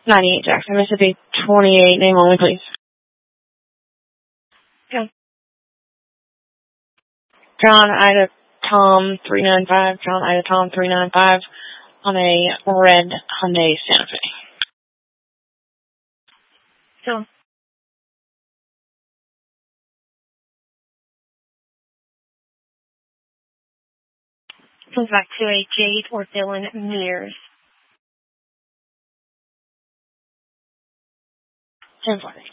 98 Jackson, Mississippi, 28, name only, please. Go. John Ida Tom 395, John Ida Tom 395 on a red Hyundai Santa Fe. So. Comes back to a Jade or Dylan Mears. 1040.